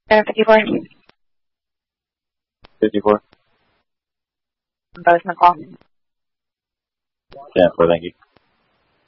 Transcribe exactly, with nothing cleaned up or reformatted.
Uh, fifty-four. fifty-four. Both McCall. ten four, thank you.